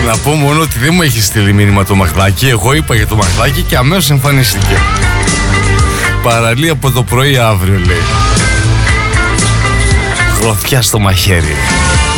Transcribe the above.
Να πω μόνο ότι δεν μου έχει στείλει μήνυμα το Μαχδάκι. Εγώ είπα για το Μαχδάκι και αμέσως εμφανίστηκε. Παραλία από το πρωί αύριο, λέει. Γροθιά στο μαχαίρι.